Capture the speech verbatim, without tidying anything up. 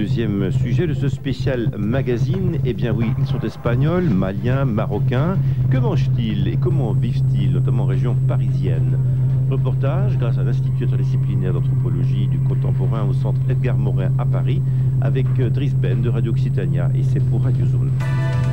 deuxième sujet de ce spécial magazine. Eh bien oui, ils sont espagnols, maliens, marocains. Que mangent-ils et comment vivent-ils, notamment en région parisienne? Reportage grâce à l'Institut interdisciplinaire d'anthropologie du contemporain au centre Edgar Morin à Paris avec Driss Ben de Radio Occitania, et c'est pour Radio Zone.